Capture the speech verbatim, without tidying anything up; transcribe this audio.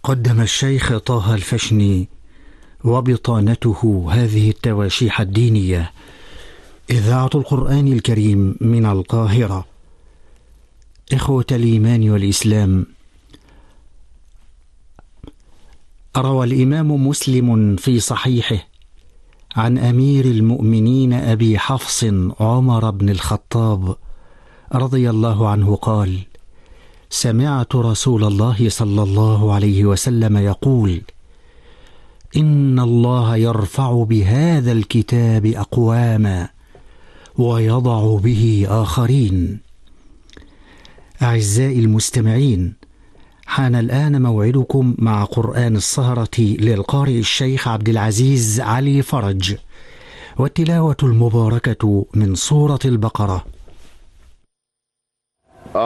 قدم الشيخ طه الفشني وبطانته هذه التواشيح الدينية، إذاعة القرآن الكريم من القاهرة. إخوة الإيمان والإسلام، روى الإمام مسلم في صحيحه عن أمير المؤمنين أبي حفص عمر بن الخطاب رضي الله عنه قال: سمعت رسول الله صلى الله عليه وسلم يقول: إن الله يرفع بهذا الكتاب أقواما ويضع به آخرين. أعزائي المستمعين، حان الآن موعدكم مع قرآن السهرة للقارئ الشيخ عبد العزيز علي فرج، والتلاوة المباركة من سورة البقرة.